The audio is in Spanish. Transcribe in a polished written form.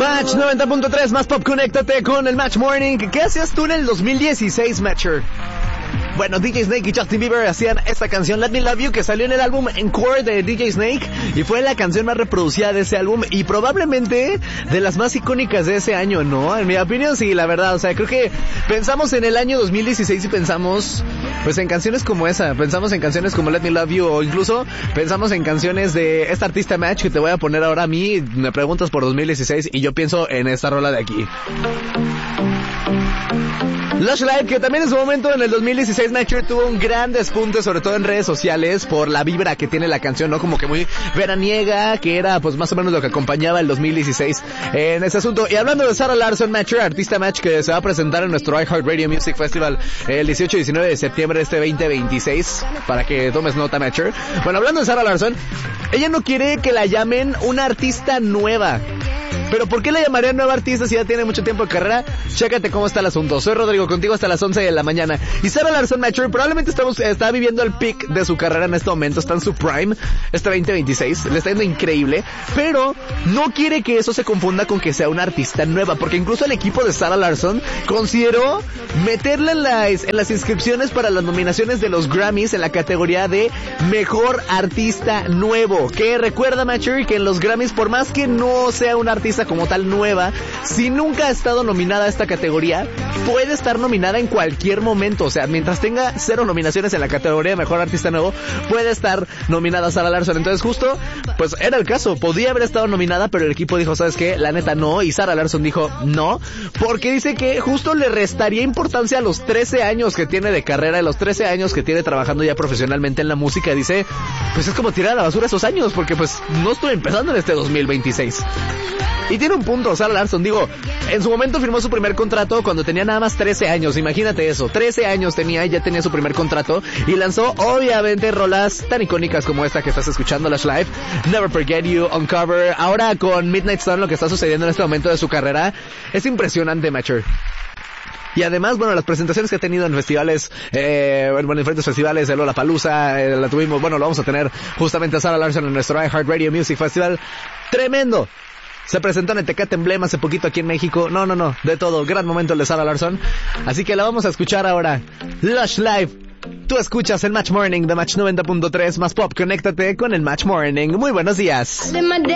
Match 90.3, más pop, conéctate con el Match Morning. ¿Qué hacías tú en el 2016, Matcher? Bueno, DJ Snake y Justin Bieber hacían esta canción, Let Me Love You, que salió en el álbum Encore de DJ Snake y fue la canción más reproducida de ese álbum y probablemente de las más icónicas de ese año, ¿no? En mi opinión, sí, la verdad. O sea, creo que pensamos en el año 2016 y pensamos pues en canciones como esa, pensamos en canciones como Let Me Love You o incluso pensamos en canciones de esta artista Match que te voy a poner ahora a mí. Me preguntas por 2016 y yo pienso en esta rola de aquí. Lush Live, que también en su momento en el 2016 Matcher tuvo un gran despunte, sobre todo en redes sociales, por la vibra que tiene la canción, ¿no? Como que muy veraniega, que era pues más o menos lo que acompañaba el 2016 en ese asunto. Y hablando de Sarah Larsson, Matcher, artista Match, que se va a presentar en nuestro iHeartRadio Music Festival el 18 y 19 de septiembre de este 2026, para que tomes nota, Matcher. Bueno, hablando de Sarah Larsson, ella no quiere que la llamen una artista nueva. ¿Pero por qué la llamaría nueva artista si ya tiene mucho tiempo de carrera? Chécate cómo está el asunto. Soy Rodrigo, contigo hasta las 11 de la mañana. Y Sarah Larsson, Matcher, probablemente está viviendo el peak de su carrera en este momento. Está en su prime, este 2026. Le está yendo increíble. Pero no quiere que eso se confunda con que sea una artista nueva. Porque incluso el equipo de Sarah Larsson consideró meterla en las inscripciones para las nominaciones de los Grammys en la categoría de Mejor Artista Nuevo. Que recuerda, Matcher, que en los Grammys, por más que no sea una artista como tal nueva, si nunca ha estado nominada a esta categoría, puede estar nominada en cualquier momento. O sea, mientras tenga 0 nominaciones en la categoría de Mejor Artista Nuevo, puede estar nominada Sarah Larsson. Entonces justo, pues era el caso, podía haber estado nominada, pero el equipo dijo, ¿sabes qué? La neta no, y Sarah Larsson dijo no, porque dice que justo le restaría importancia a los 13 años que tiene de carrera, a los 13 años que tiene trabajando ya profesionalmente en la música. Dice, pues es como tirar a la basura esos años, porque pues no estoy empezando en este 2026. Y tiene un punto, Sarah Larsson, digo, en su momento firmó su primer contrato cuando tenía nada más 13 años, imagínate eso, 13 años tenía y ya tenía su primer contrato y lanzó obviamente rolas tan icónicas como esta que estás escuchando, Lush Live, Never Forget You, Uncover, ahora con Midnight Sun, lo que está sucediendo en este momento de su carrera, es impresionante, Matcher. Y además, bueno, las presentaciones que ha tenido en festivales, en diferentes festivales de Lollapalooza, la tuvimos, bueno, lo vamos a tener justamente a Sarah Larsson en nuestro iHeartRadio Music Festival, tremendo. Se presentó en el Tecate Emblema hace poquito aquí en México. No, de todo. Gran momento el de Sarah Larsson. Así que la vamos a escuchar ahora. Lush Live. Tú escuchas el Match Morning de Match 90.3 más pop. Conéctate con el Match Morning. Muy buenos días.